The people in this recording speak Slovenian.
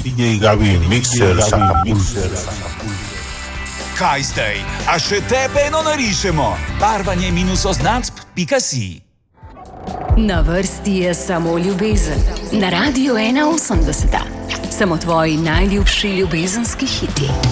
DJ Gabi, mikser Kaj zdaj? A še tebe eno narišemo? barvanje-oznac.si Na vrsti je samo ljubezen. Na Radiu 81. Samo tvoji najljubši ljubezenski hiti.